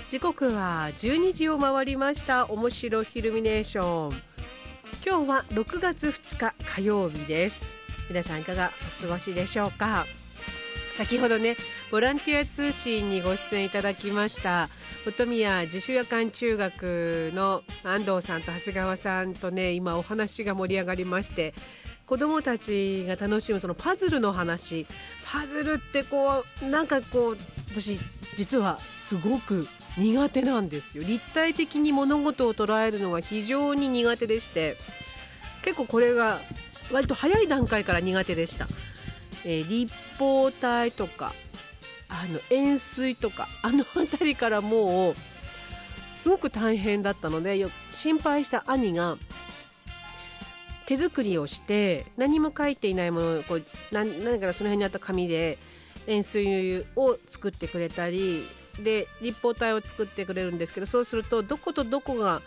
時刻は12時を回りました。面白ヒルミネーション、今日は6月2日火曜日です。皆さんいかがお過ごしでしょうか。先ほどね、ボランティア通信にご出演いただきました本宮自主夜間中学の安藤さんと長谷川さんとね、今お話が盛り上がりまして、子どもたちが楽しむそのパズルの話。パズルって私実はすごく苦手なんですよ。立体的に物事を捉えるのが非常に苦手でして、結構これが割と早い段階から苦手でした。立方体とか円錐とか辺りからもうすごく大変だったので、心配した兄が手作りをして何も書いていないものを何かその辺にあった紙で円錐を作ってくれたりで、立方体を作ってくれるんですけど、そうするとどことどこが、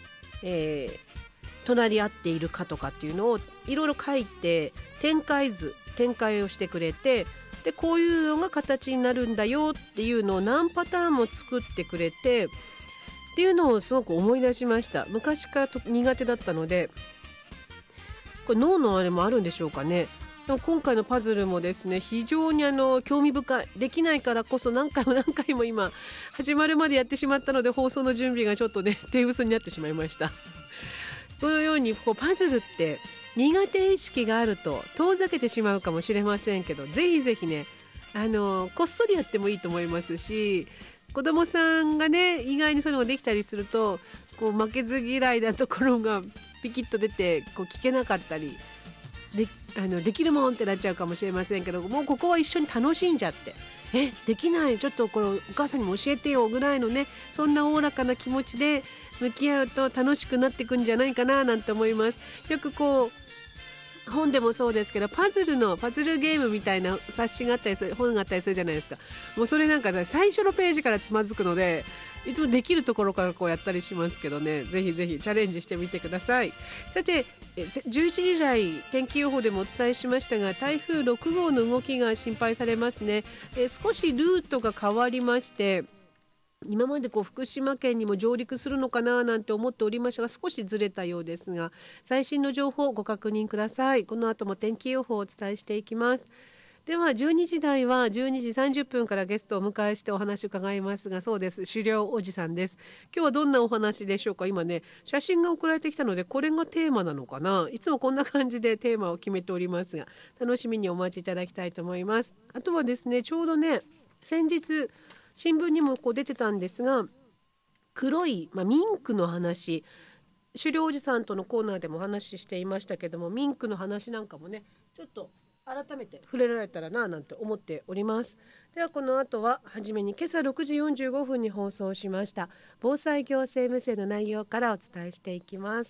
隣り合っているかとかっていうのをいろいろ書いて展開をしてくれて、でこういうのが形になるんだよっていうのを何パターンも作ってくれてっていうのをすごく思い出しました。昔から苦手だったので、これ脳のあれもあるんでしょうかね。でも今回のパズルもですね、非常に興味深い。できないからこそ何回も今始まるまでやってしまったので、放送の準備がちょっとね手薄になってしまいました。このようにパズルって苦手意識があると遠ざけてしまうかもしれませんけど、ぜひぜひねこっそりやってもいいと思いますし、子どもさんがね意外にそういうのができたりすると負けず嫌いなところがピキッと出て聞けなかったりできるもんってなっちゃうかもしれませんけど、もうここは一緒に楽しんじゃって、できない、ちょっとこれお母さんにも教えてよぐらいのね、そんなおおらかな気持ちで向き合うと楽しくなっていくんじゃないかななんて思います。よく本でもそうですけど、パズルゲームみたいな冊子があったりする、本があったりするじゃないですか。もうそれ最初のページからつまずくので、いつもできるところからやったりしますけどね、ぜひぜひチャレンジしてみてください。さて、11時台天気予報でもお伝えしましたが、台風6号の動きが心配されますね。少しルートが変わりまして、今まで福島県にも上陸するのかななんて思っておりましたが、少しずれたようですが、最新の情報をご確認ください。この後も天気予報をお伝えしていきます。では12時台は12時30分からゲストをお迎えしてお話を伺いますが、そうです、狩猟おじさんです。今日はどんなお話でしょうか。今ね写真が送られてきたので、これがテーマなのかな。いつもこんな感じでテーマを決めておりますが、楽しみにお待ちいただきたいと思います。あとはですね、ちょうどね先日新聞にも出てたんですが、黒い、ミンクの話、狩猟おじさんとのコーナーでもお話ししていましたけども、ミンクの話なんかもねちょっと改めて触れられたらななんて思っております。ではこの後は初めに今朝6時45分に放送しました防災行政無線の内容からお伝えしていきます。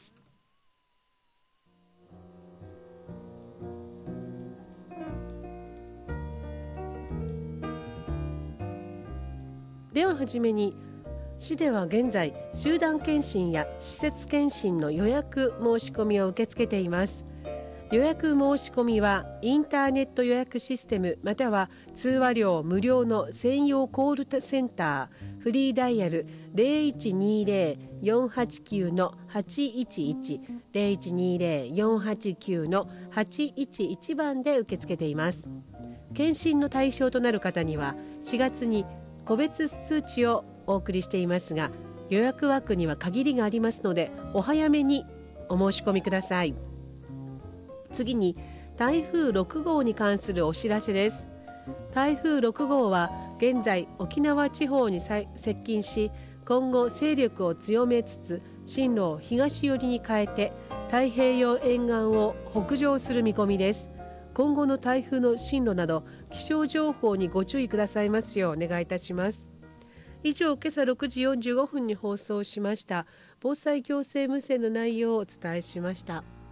では初めに、市では現在集団検診や施設検診の予約申し込みを受け付けています。予約申し込みはインターネット予約システムまたは通話料無料の専用コールセンター、フリーダイヤル 0120-489-811 0120-489-811 番で受け付けています。検診の対象となる方には4月に個別通知をお送りしていますが、予約枠には限りがありますのでお早めにお申し込みください。次に台風6号に関するお知らせです。台風6号は現在沖縄地方に接近し、今後勢力を強めつつ進路を東寄りに変えて太平洋沿岸を北上する見込みです。今後の台風の進路など気象情報にご注意くださいますようお願いいたします。以上、今朝6時45分に放送しました防災行政無線の内容をお伝えしました。